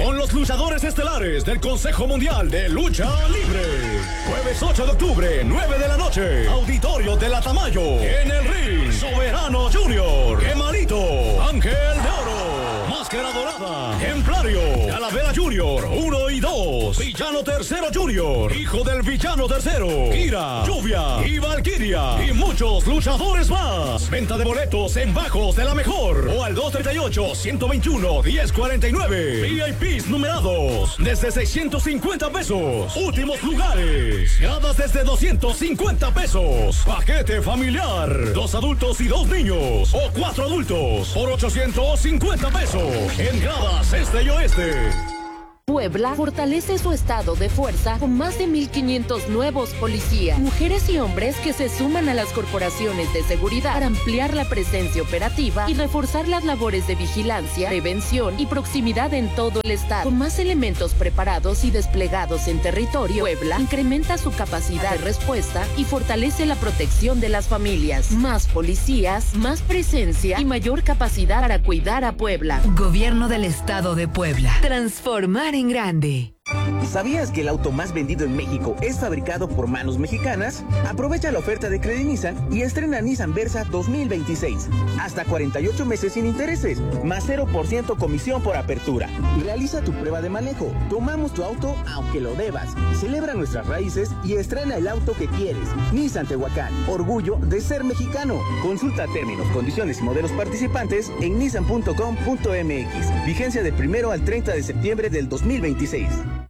con los luchadores estelares del Consejo Mundial de Lucha Libre. Jueves ocho de octubre, nueve de la noche, Auditorio de la Tamayo. En el ring, Soberano Junior, Quemalito, Ángel de Oro, Máscara Dorada, Templario, Calavera Junior, uno y dos, Villano Tercero Junior, Hijo del Villano Tercero, Kira, Lluvia y Valkyria, y muchos luchadores más. Venta de boletos en Bajos de la Mejor o al dos treinta y ocho, ciento veintiuno, diez cuarenta y nueve. V I Ps numerados desde seiscientos cincuenta pesos. Últimos lugares. Gradas desde doscientos cincuenta pesos. Paquete familiar. Dos adultos y dos niños. O cuatro adultos por ochocientos cincuenta pesos. En gradas este y oeste. Puebla fortalece su estado de fuerza con más de mil quinientos nuevos policías, mujeres y hombres que se suman a las corporaciones de seguridad para ampliar la presencia operativa y reforzar las labores de vigilancia, prevención y proximidad en todo el estado. Con más elementos preparados y desplegados en territorio, Puebla incrementa su capacidad de respuesta y fortalece la protección de las familias. Más policías, más presencia y mayor capacidad para cuidar a Puebla. Gobierno del Estado de Puebla. Transformar en grande. ¿Sabías que el auto más vendido en México es fabricado por manos mexicanas? Aprovecha la oferta de Credit Nissan y estrena Nissan Versa dos mil veintiséis. Hasta cuarenta y ocho meses sin intereses, más cero por ciento comisión por apertura. Realiza tu prueba de manejo. Tomamos tu auto aunque lo debas. Celebra nuestras raíces y estrena el auto que quieres. Nissan Tehuacán, orgullo de ser mexicano. Consulta términos, condiciones y modelos participantes en nissan punto com punto m x. Vigencia del primero al treinta de septiembre del dos mil veintiséis.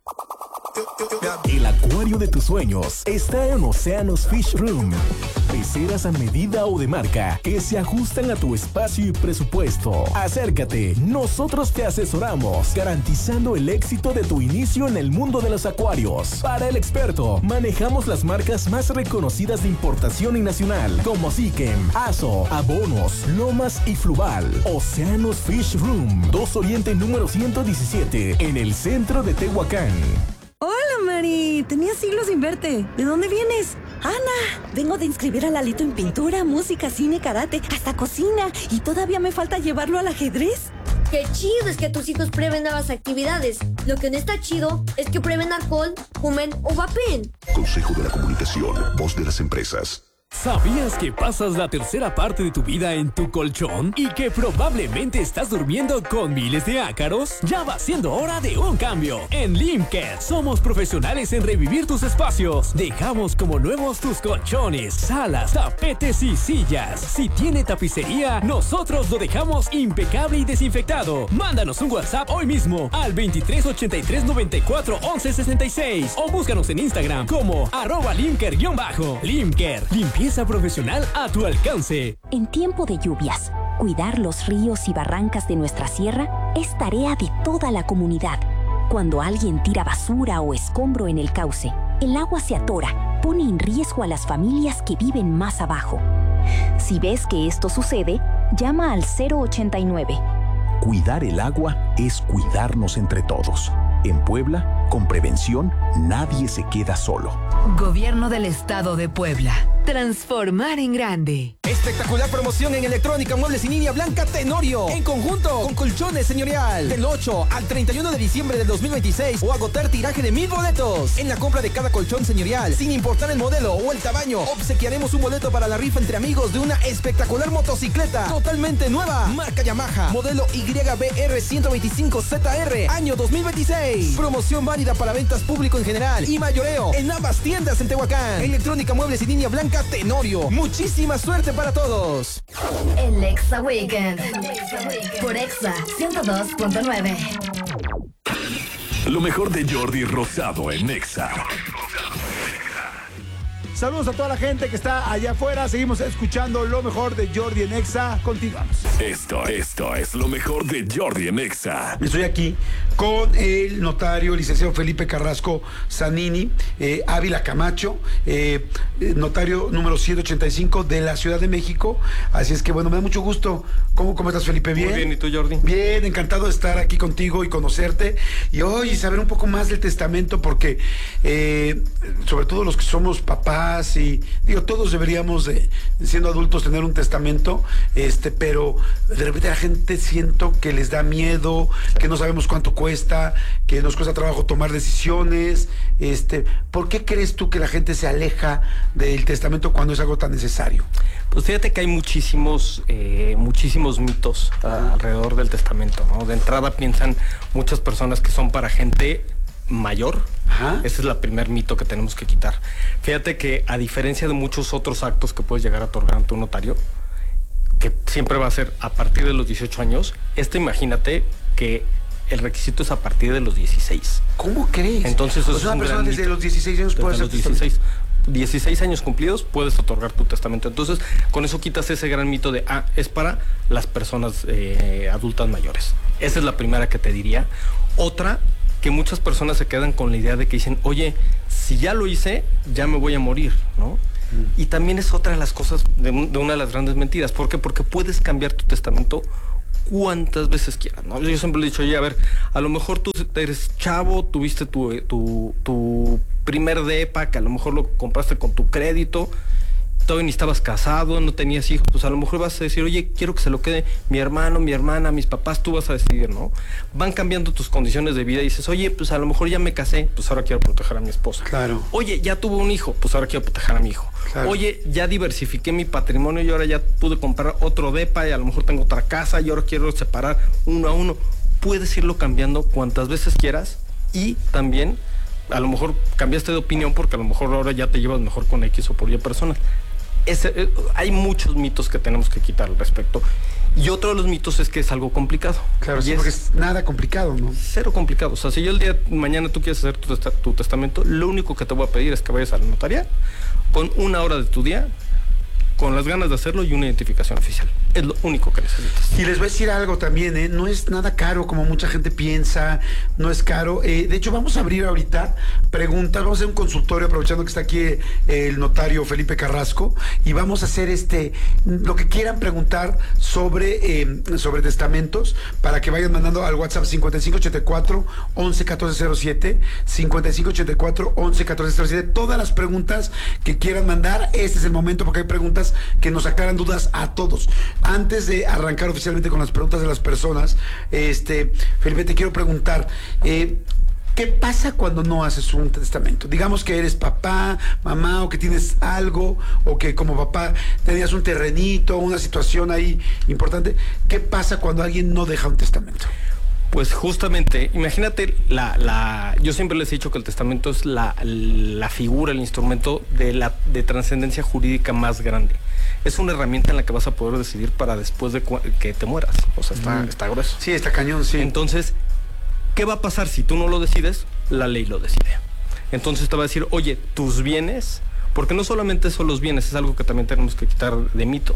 El acuario de tus sueños está en Océanos Fish Room. Peceras a medida o de marca que se ajustan a tu espacio y presupuesto. Acércate, nosotros te asesoramos, garantizando el éxito de tu inicio en el mundo de los acuarios. Para el experto, manejamos las marcas más reconocidas de importación y nacional, como Siquem, Aso, Abonos, Lomas y Fluval. Océanos Fish Room, dos Oriente número ciento diecisiete, en el centro de Tehuacán. Hola, Mari. Tenía siglos sin verte. ¿De dónde vienes? Ana, vengo de inscribir a Lalito en pintura, música, cine, karate, hasta cocina. Y todavía me falta llevarlo al ajedrez. Qué chido es que tus hijos prueben nuevas actividades. Lo que no está chido es que prueben alcohol, fumen o vapen. Consejo de la Comunicación, voz de las empresas. ¿Sabías que pasas la tercera parte de tu vida en tu colchón y que probablemente estás durmiendo con miles de ácaros? Ya va siendo hora de un cambio. En Limker somos profesionales en revivir tus espacios. Dejamos como nuevos tus colchones, salas, tapetes y sillas. Si tiene tapicería, nosotros lo dejamos impecable y desinfectado. Mándanos un WhatsApp hoy mismo al veintitrés ochenta y tres noventa y cuatro once sesenta y seis o búscanos en Instagram como arroba Limker-bajo. Limker, limpieza profesional a tu alcance. En tiempo de lluvias, cuidar los ríos y barrancas de nuestra sierra es tarea de toda la comunidad. Cuando alguien tira basura o escombro en el cauce, el agua se atora, pone en riesgo a las familias que viven más abajo. Si ves que esto sucede, llama al cero ochenta y nueve. Cuidar el agua es cuidarnos entre todos. En Puebla, con prevención, nadie se queda solo. Gobierno del Estado de Puebla. Transformar en grande. Espectacular promoción en electrónica, muebles y línea blanca Tenorio. En conjunto con Colchones Señorial. Del ocho al treinta y uno de diciembre del dos mil veintiséis o agotar tiraje de mil boletos. En la compra de cada colchón señorial, sin importar el modelo o el tamaño, obsequiaremos un boleto para la rifa entre amigos de una espectacular motocicleta totalmente nueva. Marca Yamaha, modelo Y B R ciento veinticinco Z R, año dos mil veintiséis. Promoción válida para ventas público en general y mayoreo en ambas tiendas en Tehuacán. Electrónica, muebles y línea blanca Tenorio. Muchísima suerte para todos. El Exa Weekend. Por Exa ciento dos punto nueve. Lo mejor de Jordi Rosado en Exa. Saludos a toda la gente que está allá afuera. Seguimos escuchando lo mejor de Jordi en Exa. Continuamos. Esto, esto es lo mejor de Jordi en Exa. Estoy aquí con el notario, licenciado Felipe Carrasco Zanini, eh, Ávila Camacho, eh, notario número ciento ochenta y cinco de la Ciudad de México. Así es que, bueno, me da mucho gusto. ¿Cómo, cómo estás, Felipe? ¿Bien? Muy bien, ¿y tú, Jordi? Bien, encantado de estar aquí contigo y conocerte. Y hoy saber un poco más del testamento, porque eh, sobre todo los que somos papás, y digo, todos deberíamos de, siendo adultos, tener un testamento, este, pero de repente la gente siento que les da miedo, que no sabemos cuánto cuesta. cuesta, que nos cuesta trabajo tomar decisiones. Este, ¿por qué crees tú que la gente se aleja del testamento cuando es algo tan necesario? Pues fíjate que hay muchísimos, eh, muchísimos mitos uh, alrededor del testamento, ¿no? De entrada piensan muchas personas que son para gente mayor. Ajá. Ese es el primer mito que tenemos que quitar. Fíjate que a diferencia de muchos otros actos que puedes llegar a otorgar ante un notario, que siempre va a ser a partir de los dieciocho años, este imagínate que el requisito es a partir de los dieciséis. ¿Cómo crees? Entonces o sea, una persona desde los dieciséis años puede hacer dieciséis. dieciséis años cumplidos puedes otorgar tu testamento. Entonces, con eso quitas ese gran mito de, ah, es para las personas eh, adultas mayores. Esa es la primera que te diría. Otra, que muchas personas se quedan con la idea de que dicen, oye, si ya lo hice, ya me voy a morir, ¿no? Mm. Y también es otra de las cosas, de, de una de las grandes mentiras. ¿Por qué? Porque puedes cambiar tu testamento cuantas veces quieras, ¿no? Yo siempre le he dicho, oye, a ver, a lo mejor tú eres chavo, tuviste tu, tu, tu primer depa, que a lo mejor lo compraste con tu crédito, todavía ni estabas casado, no tenías hijos, pues a lo mejor vas a decir, oye, quiero que se lo quede mi hermano, mi hermana, mis papás, tú vas a decidir, ¿no? Van cambiando tus condiciones de vida y dices, oye, pues a lo mejor ya me casé, pues ahora quiero proteger a mi esposa. Claro. Oye, ya tuve un hijo, pues ahora quiero proteger a mi hijo. Claro. Oye, ya diversifiqué mi patrimonio y ahora ya pude comprar otro depa y a lo mejor tengo otra casa y ahora quiero separar uno a uno. Puedes irlo cambiando cuantas veces quieras y también a lo mejor cambiaste de opinión porque a lo mejor ahora ya te llevas mejor con X o por Y personas. Ese, eh, hay muchos mitos que tenemos que quitar al respecto. Y otro de los mitos es que es algo complicado. Claro, y sí, es porque es nada complicado, ¿no? Cero complicado. O sea, si yo el día de mañana tú quieres hacer tu, testa, tu testamento, lo único que te voy a pedir es que vayas a la notaría con una hora de tu día, con las ganas de hacerlo y una identificación oficial. Es lo único que necesitas. Y les voy a decir algo también, ¿eh? No es nada caro como mucha gente piensa, no es caro. Eh, de hecho, vamos a abrir ahorita preguntas, vamos a hacer un consultorio aprovechando que está aquí eh, el notario Felipe Carrasco y vamos a hacer este lo que quieran preguntar sobre, eh, sobre testamentos para que vayan mandando al WhatsApp cincuenta y cinco ochenta y cuatro once catorce cero siete, cincuenta y cinco ochenta y cuatro once catorce cero siete. Todas las preguntas que quieran mandar, este es el momento porque hay preguntas que nos aclaran dudas a todos. Antes de arrancar oficialmente con las preguntas de las personas, este, Felipe, te quiero preguntar, eh, ¿qué pasa cuando no haces un testamento? Digamos que eres papá, mamá, o que tienes algo, o que como papá tenías un terrenito, una situación ahí importante. ¿Qué pasa cuando alguien no deja un testamento? Pues justamente, imagínate, la, la, yo siempre les he dicho que el testamento es la, la figura, el instrumento de, la, de trascendencia jurídica más grande. Es una herramienta en la que vas a poder decidir para después de que te mueras. O sea, está, mm. está grueso. Sí, está cañón, sí. Entonces, ¿qué va a pasar si tú no lo decides? La ley lo decide. Entonces te va a decir, oye, tus bienes, porque no solamente son los bienes, es algo que también tenemos que quitar de mito.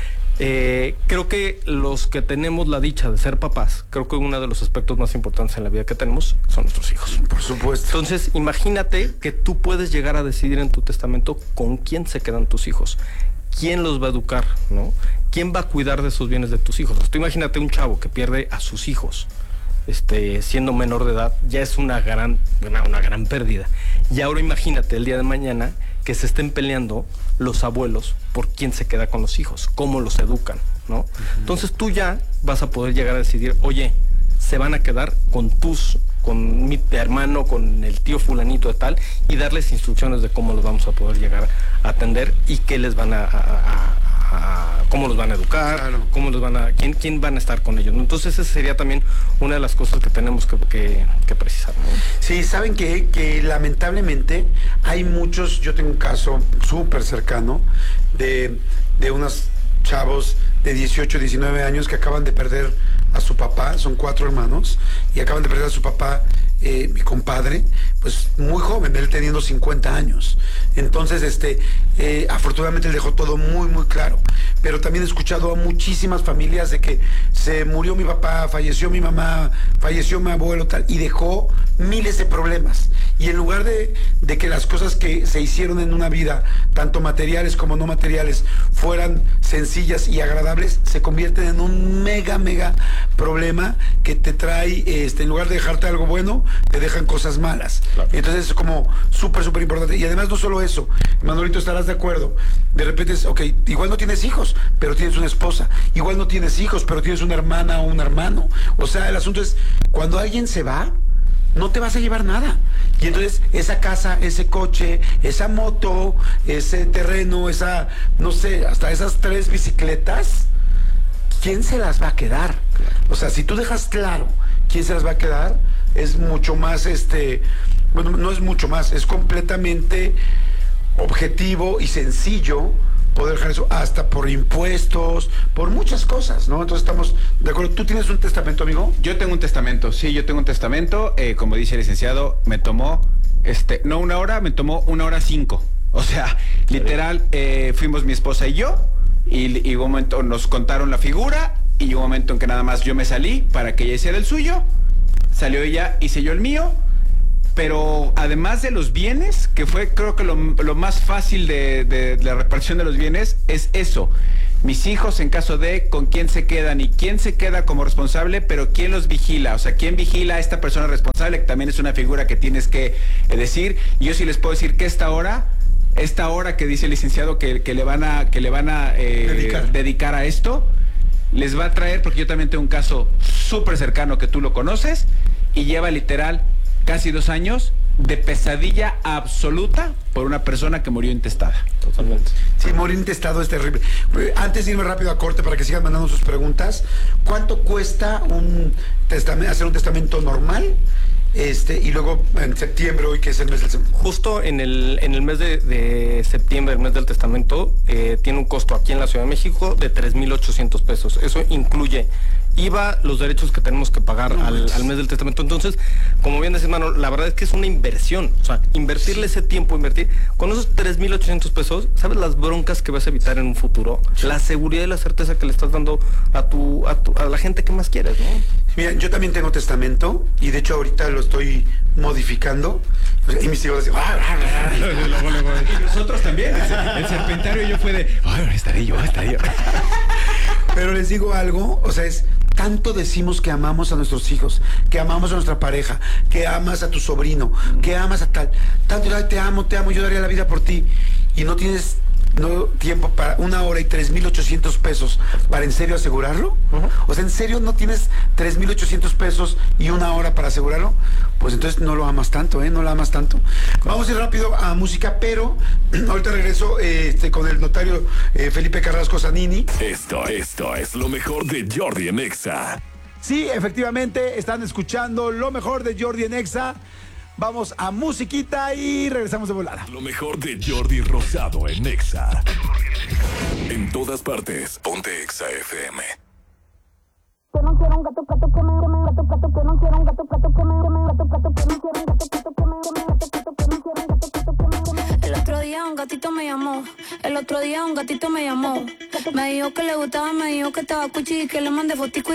Eh, creo que los que tenemos la dicha de ser papás, creo que uno de los aspectos más importantes en la vida que tenemos son nuestros hijos. Por supuesto. Entonces, imagínate que tú puedes llegar a decidir en tu testamento con quién se quedan tus hijos, quién los va a educar, ¿no? ¿Quién va a cuidar de esos bienes de tus hijos? Tú imagínate un chavo que pierde a sus hijos, este, siendo menor de edad, ya es una gran, una, una gran pérdida. Y ahora imagínate el día de mañana que se estén peleando los abuelos por quién se queda con los hijos, cómo los educan, ¿no? Uh-huh. Entonces tú ya vas a poder llegar a decidir, oye, se van a quedar con tus, con mi hermano, con el tío fulanito de tal, y darles instrucciones de cómo los vamos a poder llegar a atender y qué les van a, a, a, a cómo los van a educar, claro. cómo los van a, quién, quién van a estar con ellos, ¿no? Entonces esa sería también una de las cosas que tenemos que, que, que precisar, ¿no? Sí, saben que, que lamentablemente hay muchos, yo tengo un caso súper cercano de, de unos chavos de dieciocho, diecinueve años que acaban de perder a su papá, son cuatro hermanos, y acaban de perder a su papá, eh, mi compadre, pues muy joven, él teniendo cincuenta años. Entonces, este, eh, afortunadamente él dejó todo muy, muy claro. Pero también he escuchado a muchísimas familias de que se murió mi papá, falleció mi mamá, falleció mi abuelo, tal, y dejó miles de problemas. Y en lugar de, de que las cosas que se hicieron en una vida, tanto materiales como no materiales, fueran sencillas y agradables, se convierten en un mega, mega problema que te trae, este, en lugar de dejarte algo bueno, te dejan cosas malas. Claro. Entonces es como súper, súper importante. Y además no solo eso, Manolito, estarás de acuerdo. De repente es, ok, igual no tienes hijos, pero tienes una esposa. Igual no tienes hijos, pero tienes una hermana o un hermano. O sea, el asunto es, cuando alguien se va, no te vas a llevar nada. Y entonces esa casa, ese coche, esa moto, ese terreno, esa, no sé, hasta esas tres bicicletas, ¿quién se las va a quedar? O sea, si tú dejas claro quién se las va a quedar, es mucho más, este, bueno, no es mucho más, es completamente objetivo y sencillo poder dejar eso, hasta por impuestos, por muchas cosas, ¿no? Entonces estamos de acuerdo. ¿Tú tienes un testamento, amigo? Yo tengo un testamento, sí, yo tengo un testamento, eh, como dice el licenciado, me tomó, este, no una hora, me tomó una hora cinco. O sea, literal, eh, fuimos mi esposa y yo, y, y un momento nos contaron la figura, y un momento en que nada más yo me salí para que ella hiciera el suyo, salió ella, hice yo el mío. Pero además de los bienes, que fue creo que lo, lo más fácil de, de, de la repartición de los bienes, es eso. Mis hijos en caso de con quién se quedan y quién se queda como responsable, pero quién los vigila. O sea, quién vigila a esta persona responsable, que también es una figura que tienes que eh, decir. Y yo sí les puedo decir que esta hora, esta hora que dice el licenciado que, que le van a, que le van a eh, dedicar. dedicar a esto, les va a traer, porque yo también tengo un caso súper cercano que tú lo conoces, y lleva literal casi dos años de pesadilla absoluta por una persona que murió intestada. Totalmente. Sí, morir intestado es terrible. Antes de irme rápido a corte para que sigan mandando sus preguntas, ¿cuánto cuesta un testamento, hacer un testamento normal? Este, y luego en septiembre, hoy que es el mes del septiembre. Justo en el, en el mes de, de septiembre, el mes del testamento, eh, tiene un costo aquí en la Ciudad de México de tres mil ochocientos pesos. Eso incluye I V A, los derechos que tenemos que pagar no, al, al mes del testamento. Entonces, como bien decís, mano, la verdad es que es una inversión. O sea, invertirle ese tiempo, invertir con esos tres mil ochocientos pesos, ¿sabes las broncas que vas a evitar en un futuro? La seguridad y la certeza que le estás dando a tu, a, tu, a la gente que más quieres, ¿no? Mira, yo también tengo testamento y de hecho ahorita lo estoy modificando. Y mis hijos decían, ¡ah, ah, ah! Y nosotros también. El serpentario y yo fue de, ¡ay, estaré yo, estaré yo! Pero les digo algo, o sea, es tanto decimos que amamos a nuestros hijos, que amamos a nuestra pareja, que amas a tu sobrino, que amas a tal, tanto, te amo, te amo, yo daría la vida por ti, y no tienes no tiempo para una hora y tres mil ochocientos pesos para en serio asegurarlo. Uh-huh. O sea, en serio no tienes tres mil ochocientos pesos y una hora para asegurarlo, pues entonces no lo amas tanto, ¿eh? No lo amas tanto. Vamos a ir rápido a música, pero ahorita regreso eh, este, con el notario eh, Felipe Carrasco Zanini. Esto, esto es lo mejor de Jordi en Exa. Sí, efectivamente, están escuchando lo mejor de Jordi en Exa. Vamos a musiquita y regresamos de volada. Lo mejor de Jordi Rosado en Exa. En todas partes, ponte Exa F M. Yo no quiero un gato, gato que me, me, gato, gato que no quiero un gato, gato que me, me, gato, gato que no quiero un gato, gato que me, me, gato, gato que no quiero un gato, gato que me, me. El otro día un gatito me llamó, el otro día un gatito me llamó. Me dijo que le gustaba, me dijo que estaba cuchi y que le mandé fotico.